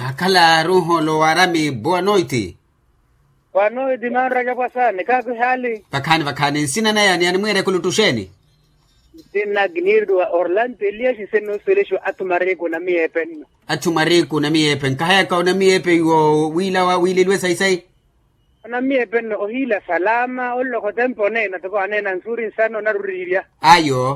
Akala ruho lo warami boa noite. Boa noite, mara pasane, kako hali? Bakani sina na yani mwere kulutusheni. Sina gnirdu Orlando Elias seno selesho atumareko na miepen. Atumareko na miepen kahaya ka na miepe yo wili lwe sai. Na miepen ohila salama ollo ko tempo ne na to anena nsuri sano na ruriria. Ayo.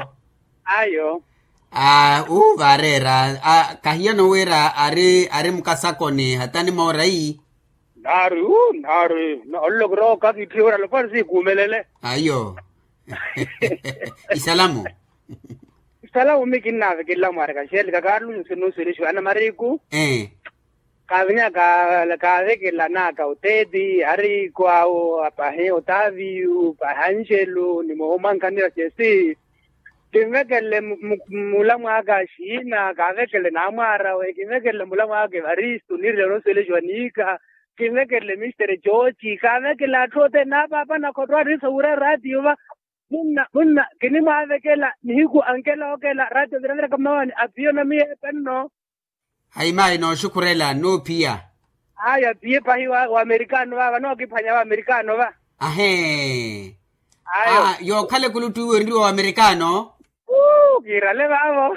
Varera kahia no wera are mukasako ni hatani maurai. Naru no ollo gro ka kitiora lo parsi kumelele. Ayo. Isalamu mikina kila marga shel ka garlu sunu sirishu ana mariku kavnya ka vekela na ka utedi ari kwao apahe Otaviu pahanjelu ni momankanira chesi kimekele mulamu aga shina ka vekele na mara we kimekele mulamu aga varistu ni lero sirishu anika kimekele Mr. George ka vekele atote na papa na kodwa risura radio va Munna kini maavekela nihiku ankela okela radio dirandra kamawani apio na mie penno. Haimai no shukurela no pia. Aya pie pahi wa Amerikano wa no kipanya wa Amerikano wa. Ahe. Ayo. Yo kale kulutu ndio wa Amerikano. Kirale babo.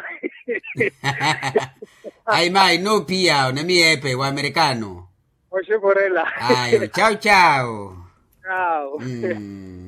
Haimai no pia na mie epe wa Amerikano. Oshukurela. Ayo, ciao. Ciao.